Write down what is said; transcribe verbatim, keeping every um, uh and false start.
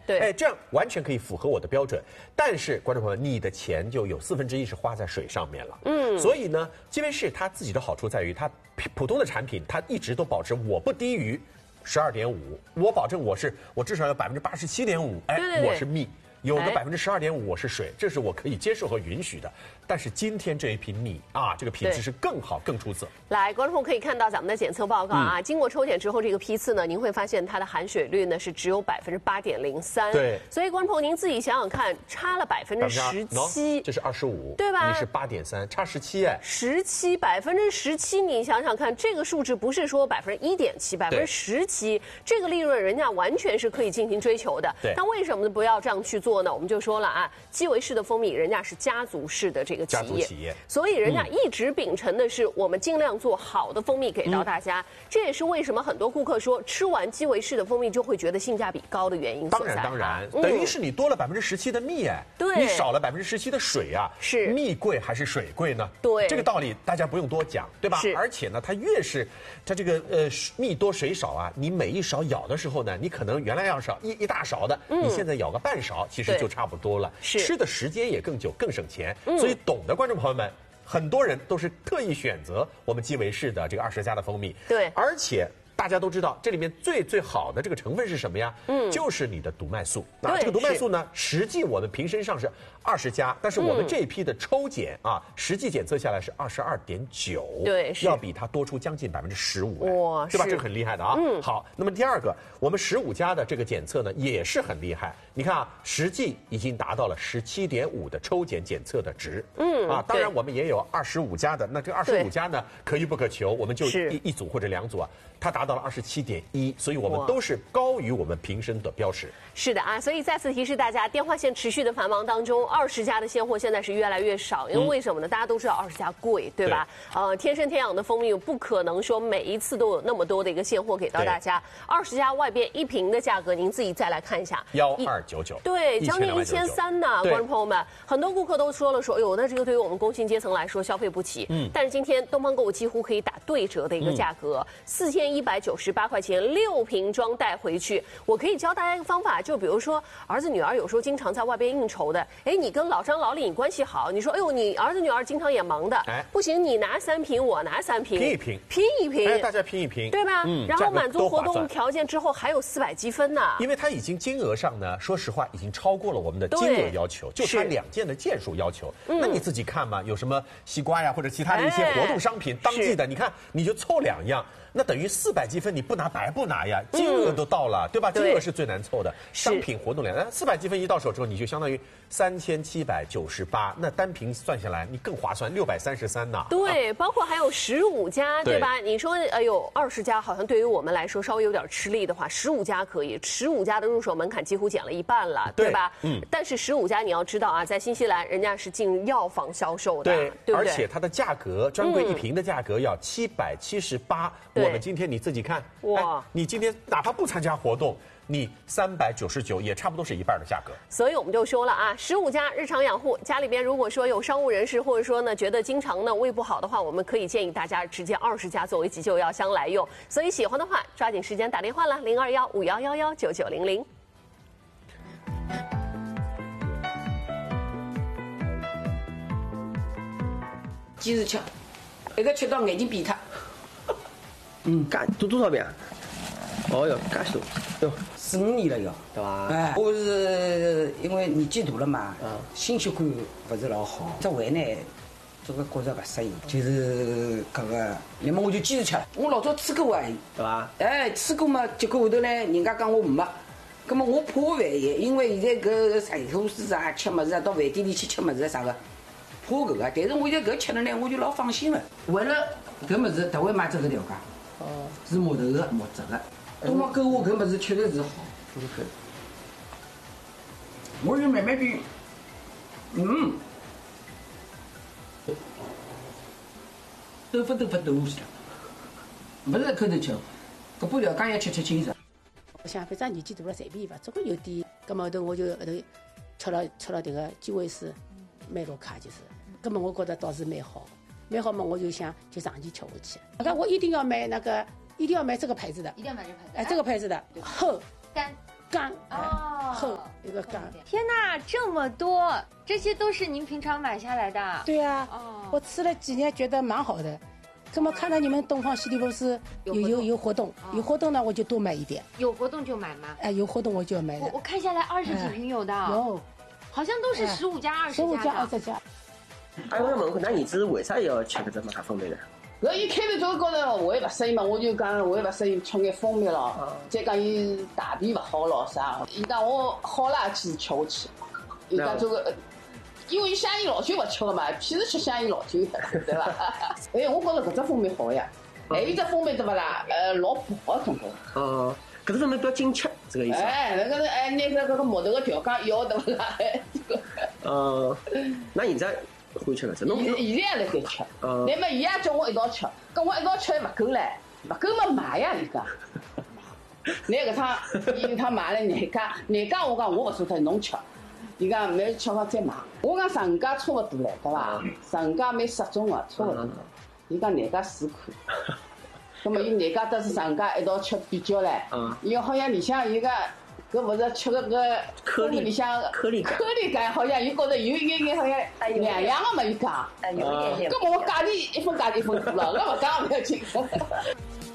对， 哎，这样完全可以符合我的标准。但是，观众朋友，你的钱就有四分之一是花在水上面了。嗯，所以呢，基维士它自己的好处在于，它普通的产品它一直都保持我不低于十二点五，我保证我是我至少有百分之八十七点五，哎， 对对对， 我是蜜。有个百分之十二点五我是水，这是我可以接受和允许的。但是今天这一瓶蜜啊，这个品质是更好、更出色。 来，观众朋友可以看到咱们的检测报告啊，嗯、经过抽检之后，这个批次呢，您会发现它的含水率呢是只有百分之八点零三。 对， 所以观众朋友您自己想想看，差了百分之十七， 这是二十五， 对吧？ 你是八点三，差十七哎， 十七百分之十七，你想想看，这个数值不是说百分之一点七，百分之十七，这个利润人家完全是可以进行追求的。 对， 那为什么不要这样去做呢？我们就说了。啊，基维士的蜂蜜，人家是家族式的这个企业， 家族企业， 所以人家一直秉承的是我们尽量做好的蜂蜜给到大家。嗯、这也是为什么很多顾客说吃完基维士的蜂蜜就会觉得性价比高的原因所在。 当然当然，嗯、等于是你多了百分之十七的蜜哎， 对， 你少了百分之十七的水啊， 是蜜贵还是水贵呢？ 对， 这个道理大家不用多讲，对吧？ 是， 而且呢，它越是它这个呃蜜多水少啊，你每一勺舀的时候呢，你可能原来要勺一一大勺的，嗯、你现在舀个半勺，其实就差不多了。 是， 吃的时间也更久，更省钱。嗯、所以懂的观众朋友们，很多人都是特意选择我们基维士的这个二十加的蜂蜜。 对， 而且大家都知道，这里面最最好的这个成分是什么呀？嗯，就是你的毒麦素。那这个毒麦素呢，实际我们瓶身上是二十加，但是我们这一批的抽检啊，实际检测下来是二十二点九， 对， 要比它多出将近百分之十五， 哇， 对吧？这个很厉害的啊。嗯，好，那么第二个，我们十五加的这个检测呢，也是很厉害。你看啊，实际已经达到了十七点五的抽检检测的值。嗯，啊，当然我们也有二十五加的，那这二十五加呢，可遇不可求，我们就一一组或者两组啊，它达到了二十七点一，所以我们都是高于我们瓶身的标识。 是的啊，所以再次提示大家，电话线持续的繁忙当中，二十加的现货现在是越来越少，因为为什么呢？嗯、大家都知道二十加贵，对吧？对呃，天生天养的蜂蜜不可能说每一次都有那么多的一个现货给到大家。二十加外边一瓶的价格，您自己再来看一下， 幺二九九， 对，将近一千三呢。观众朋友们，很多顾客都说了说，哎呦，那这个对于我们工薪阶层来说消费不起。嗯，但是今天东方购物几乎可以打对折的一个价格，四千一百九十八块钱六瓶装带回去。我可以教大家一个方法。就比如说，儿子女儿有时候经常在外边应酬的，哎，你跟老张老李你关系好，你说，哎呦，你儿子女儿经常也忙的，哎，不行，你拿三瓶，我拿三瓶， 拼一拼， 拼一拼， 哎，大家拼一拼， 对吧？嗯，然后满足活动条件之后还有四百积分呢。 因为它已经金额上呢，说实话已经超过了我们的金额要求，就差两件的件数要求。那你自己看嘛，有什么西瓜呀，或者其他的一些活动商品，当季的，你看你就凑两样。那等于四百积分，你不拿白不拿呀，金额都到了，嗯、对吧？金额是最难凑的，商品活动量，那四百积分一到手之后，你就相当于三千七百九十八，那单瓶算下来，你更划算，六百三十三呐。 对， 啊、 包括还有十五加，对吧？你说，哎呦，二十加好像对于我们来说稍微有点吃力的话，十五加可以，十五加的入手门槛几乎减了一半了，对, 对吧？嗯。但是十五加你要知道啊，在新西兰人家是进药房销售的， 对， 对不对？ 而且它的价格，专柜一瓶的价格要七百七十八。我们今天你自己看，哇！你今天哪怕不参加活动，你三百九十九也差不多是一半的价格。 所以我们就说了啊，十五加日常养护，家里边如果说有商务人士，或者说呢觉得经常呢胃不好的话，我们可以建议大家直接二十加作为急救药箱来用。所以喜欢的话，抓紧时间打电话了，零二幺五幺幺幺九九零零。 坚持吃，一个吃到眼睛闭脱。 嗯，干多多少遍？哦哟，干多，哟， 四五年了要， 对吧？ 哎，我是因为年纪大了嘛，嗯，心血管不是老好，这胃呢，这个觉着不适应，就是搿个，那么我就坚持吃。我老早吃过啊， 对吧？ 哎，吃过嘛，结果后头呢，人家讲我没，葛么我怕万一，因为现在搿菜头子啊，吃物事啊，到饭店里去吃物事啊啥个，怕搿个，但是我现在搿吃了呢，我就老放心了。为了搿物事，特为买这个调价。哦，是木头的，木质的。东方购物搿物事确实是好，就是可以。我就慢慢变，嗯，豆腐豆腐豆腐去了，不是口头吃，搿把调羹要吃吃清爽。 我想反正年纪大了随便吧，总归有点。搿么后头我就后头吃了吃了迭个基维士麦洛卡就是，搿么我觉得倒是蛮好。蛮好嘛，我就想就长期吃下去。我看我一定要买那个，一定要买这个牌子的， 一定要买这个牌子。 哎，这个牌子的厚、 干、 干哦，厚一个干。 天哪，这么多，这些都是您平常买下来的？ 对呀，哦，我吃了几年，觉得蛮好的。那么看到你们东方西丽布斯有有有活动，有活动呢，我就多买一点。 有活动就买吗？ 哎，有活动我就要买的。 我我看下来二十几瓶有的， 有， 好像都是十五加二十加。 十五加二十加。 哎，我问，那儿子为啥要吃搿只马卡蜂蜜呢？ 搿一开头就是觉着胃勿适应嘛，我就讲胃勿适应，吃眼蜂蜜咯。再讲伊大便勿好咯啥，伊讲我好垃圾吃下去，伊讲这个。因为香烟老酒勿吃个嘛，偏是吃香烟老酒的，对伐？哎，我觉着搿只蜂蜜好呀，还有只蜂蜜对勿啦？呃，老薄种个。 哦，搿只蜂蜜比较紧吃，这个意思。 哎，那个是哎，拿个搿个木头个调羹摇对勿啦？ 呃，那现在欢喜吃搿只？侬现在也辣盖吃，那么伊也叫我一道吃，跟我一道吃还勿够唻，勿够嘛买呀，伊讲。拿搿趟伊搿趟买了廿家，廿家我讲我勿舍得，侬吃。伊讲每吃好再买，我讲十五家差勿多唻，对伐？十五家蛮适中个，差勿多。伊讲廿家试看，葛末伊廿家都是十五家一道吃比较唻。伊好像里向伊个搿勿是吃个搿颗粒里向颗粒感， 颗粒感好像伊觉着有眼眼好像两样个嘛，伊讲。 哎，有一点点。 葛末我价钿一分价钿一分付了，搿勿讲勿要紧。